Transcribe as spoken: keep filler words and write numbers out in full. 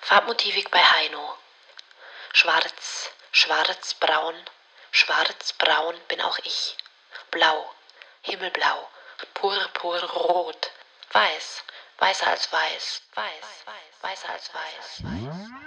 Farbmotivik bei Heino. Schwarz, schwarz-braun, schwarz-braun bin auch ich. Blau, himmelblau, purpurrot, weiß, weißer als weiß, weiß, weißer als weiß.